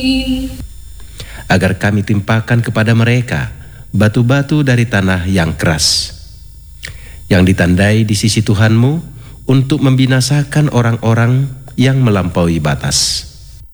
agar kami timpakan kepada mereka batu-batu dari tanah yang keras, yang ditandai di sisi Tuhanmu untuk membinasakan orang-orang yang melampaui batas.